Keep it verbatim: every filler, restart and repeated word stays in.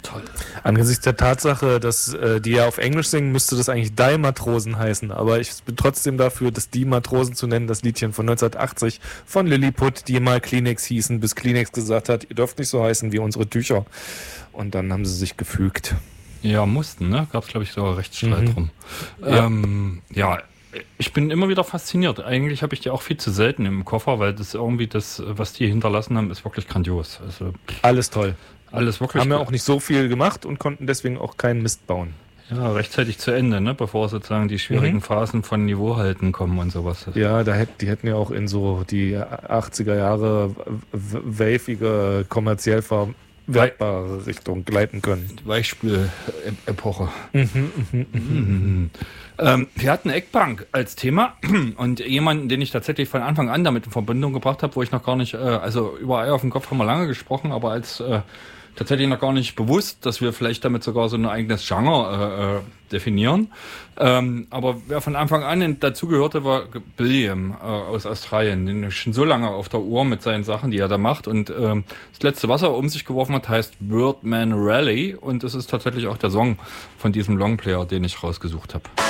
toll. Angesichts der Tatsache, dass äh, die ja auf Englisch singen, müsste das eigentlich Die Matrosen heißen. Aber ich bin trotzdem dafür, das Die Matrosen zu nennen, das Liedchen von neunzehnhundertachtzig von Lilliput, die mal Kleenex hießen, bis Kleenex gesagt hat, ihr dürft nicht so heißen wie unsere Tücher. Und dann haben sie sich gefügt. Ja, mussten, ne? Gab es, glaube ich, sogar Rechtsstreit Mhm. drum. Ja. Ähm, ja, ich bin immer wieder fasziniert. Eigentlich habe ich die auch viel zu selten im Koffer, weil das irgendwie das, was die hinterlassen haben, ist wirklich grandios. Also Alles toll. alles wirklich. Haben ja auch nicht so viel gemacht und konnten deswegen auch keinen Mist bauen. Ja, rechtzeitig zu Ende, ne? Bevor sozusagen die schwierigen Mhm. Phasen von Niveau halten kommen und sowas. Ja, da hätt, die hätten ja auch in so die achtziger Jahre wavige, kommerziell verwertbare Richtung gleiten können. Weichspül-Epoche. Mhm, mhm, mhm. Mhm. Ähm, wir hatten Eckbank als Thema und jemanden, den ich tatsächlich von Anfang an damit in Verbindung gebracht habe, wo ich noch gar nicht, äh, also über Eier auf dem Kopf haben wir lange gesprochen, aber als äh, tatsächlich noch gar nicht bewusst, dass wir vielleicht damit sogar so ein eigenes Genre äh, definieren. Ähm, aber wer von Anfang an dazugehörte, war Billiam äh, aus Australien. Den ist schon so lange auf der Uhr mit seinen Sachen, die er da macht. Und ähm, das letzte, was er um sich geworfen hat, heißt Birdman Rally. Und das ist tatsächlich auch der Song von diesem Longplayer, den ich rausgesucht habe.